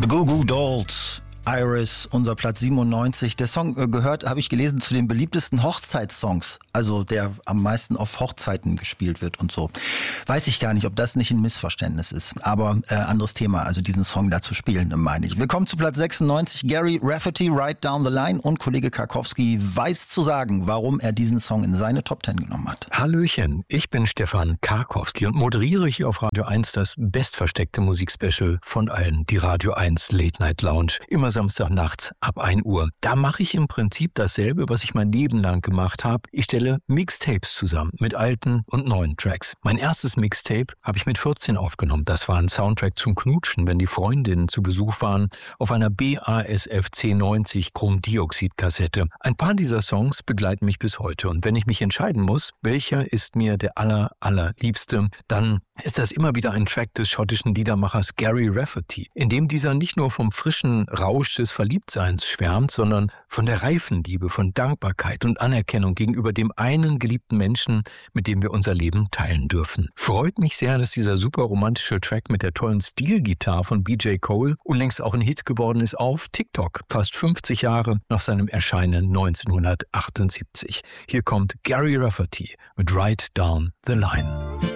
The Goo Goo Dolls, Iris, unser Platz 97. Der Song gehört, habe ich gelesen, zu den beliebtesten Hochzeitssongs. Also der am meisten auf Hochzeiten gespielt wird und so. Weiß ich gar nicht, ob das nicht ein Missverständnis ist. Aber anderes Thema, also diesen Song da zu spielen, meine ich. Willkommen zu Platz 96. Gary Rafferty, Right Down the Line. Und Kollege Karkowski weiß zu sagen, warum er diesen Song in seine Top 10 genommen hat. Hallöchen, ich bin Stefan Karkowski und moderiere hier auf Radio 1 das bestversteckte Musikspecial von allen, die Radio 1 Late Night Lounge. Immer Samstagnachts ab 1 Uhr. Da mache ich im Prinzip dasselbe, was ich mein Leben lang gemacht habe. Ich stelle Mixtapes zusammen mit alten und neuen Tracks. Mein erstes Mixtape habe ich mit 14 aufgenommen. Das war ein Soundtrack zum Knutschen, wenn die Freundinnen zu Besuch waren, auf einer BASF C90 Chromdioxid-Kassette. Ein paar dieser Songs begleiten mich bis heute. Und wenn ich mich entscheiden muss, welcher ist mir der allerliebste, dann ist das immer wieder ein Track des schottischen Liedermachers Gary Rafferty, in dem dieser nicht nur vom frischen Rausch des Verliebtseins schwärmt, sondern von der reifen Liebe, von Dankbarkeit und Anerkennung gegenüber dem einen geliebten Menschen, mit dem wir unser Leben teilen dürfen. Freut mich sehr, dass dieser super romantische Track mit der tollen Steel-Gitarre von BJ Cole unlängst auch ein Hit geworden ist auf TikTok, fast 50 Jahre nach seinem Erscheinen 1978. Hier kommt Gary Rafferty mit Right Down the Line.